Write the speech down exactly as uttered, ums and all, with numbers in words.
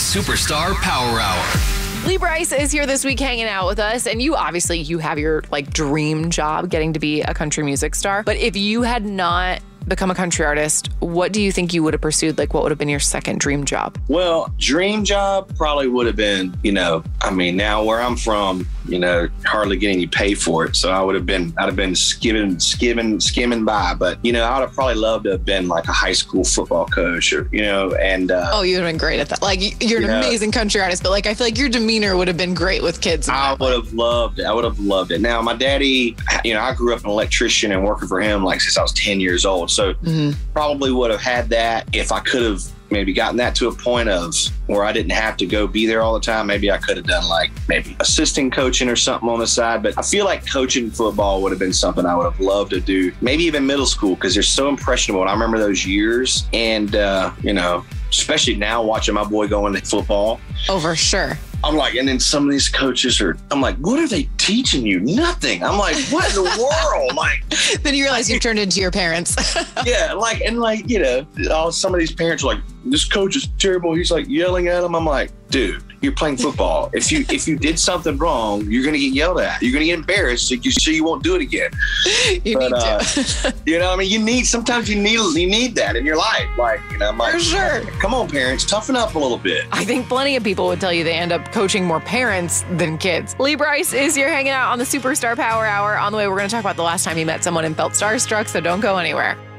Superstar Power Hour. Lee Brice is here this week hanging out with us, and you obviously you have your like dream job getting to be a country music star. But if you had not become a country artist, what do you think you would have pursued? Like, what would have been your second dream job? Well, dream job probably would have been, you know, I mean, now where I'm from, you know, hardly getting you paid for it. So I would have been, I'd have been skimming, skimming, skimming by. But, you know, I would have probably loved to have been like a high school football coach or, you know, and. Uh, oh, you would have been great at that. Like, you're an you know, amazing country artist, but like, I feel like your demeanor would have been great with kids. I would have loved it. I would have loved it. Now, my daddy, you know, I grew up an electrician and working for him like since I was ten years old. So mm-hmm. probably would have had that if I could have maybe gotten that to a point of where I didn't have to go be there all the time. Maybe I could have done like maybe assistant coaching or something on the side. But I feel like coaching football would have been something I would have loved to do. Maybe even middle school because they're so impressionable. And I remember those years and, uh, you know, especially now watching my boy go into football. Oh, for sure. I'm like, and then some of these coaches are, I'm like, what are they teaching you? Nothing. I'm like, what in the world? Like, then you realize you've turned into your parents. yeah. Like, and like, you know, all, some of these parents are like, this coach is terrible. He's like yelling at them. I'm like, dude, you're playing football. If you, if you did something wrong, you're going to get yelled at. You're going to get embarrassed. So you, so you won't do it again. You but, need uh, to. You know, I mean, you need, sometimes you need, you need that in your life. Like, you know, I'm like, for sure. Come on, parents, toughen up a little bit. I think plenty of people would tell you they end up coaching more parents than kids. Lee Brice is here hanging out on the Superstar Power Hour. On the way, we're going to talk about the last time you met someone and felt starstruck, so don't go anywhere.